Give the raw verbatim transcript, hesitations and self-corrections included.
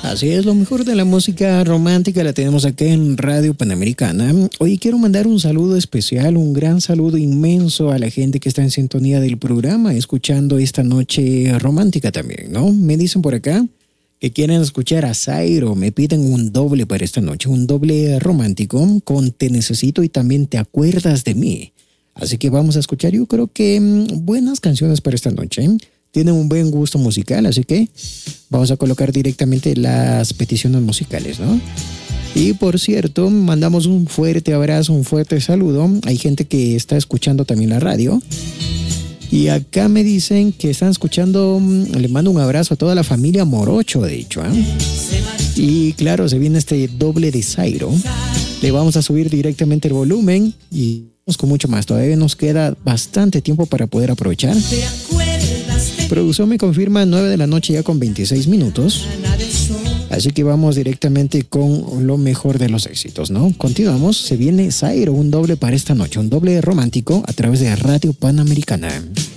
Así es, lo mejor de la música romántica la tenemos aquí en Radio Panamericana. Hoy quiero mandar un saludo especial, un gran saludo inmenso a la gente que está en sintonía del programa, escuchando esta noche romántica también, ¿no? Me dicen por acá que quieren escuchar a Zairo, me piden un doble para esta noche, un doble romántico con Te Necesito y también Te Acuerdas de Mí. Así que vamos a escuchar, yo creo que mmm, buenas canciones para esta noche, ¿eh? Tienen un buen gusto musical, así que vamos a colocar directamente las peticiones musicales, ¿no? Y por cierto, mandamos un fuerte abrazo, un fuerte saludo. Hay gente que está escuchando también la radio. Y acá me dicen que están escuchando, le mando un abrazo a toda la familia Morocho, de hecho, ¿eh? Y claro, se viene este doble de Zairo. Le vamos a subir directamente el volumen y con mucho más. Todavía nos queda bastante tiempo para poder aprovechar. Producción me confirma nueve de la noche ya con veintiséis minutos. Así que vamos directamente con lo mejor de los éxitos, ¿no? Continuamos. Se viene Zairo, un doble para esta noche, un doble romántico a través de Radio Panamericana.